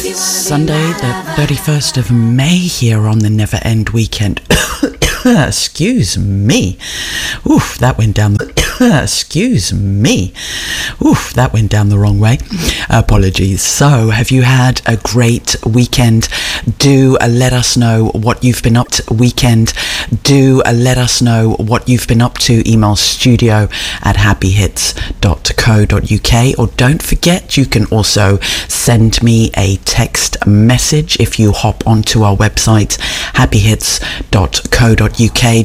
Sunday, the 31st of May here on the Never End Weekend. Excuse me. Oof, that went down the... Excuse me. Oof, that went down the wrong way. Apologies. So, have you had a great weekend? Do let us know what you've been up to weekend. Do let us know what you've been up to. Email studio@happyhits.co.uk, or don't forget, you can also send me a text message if you hop onto our website happyhits.co.uk.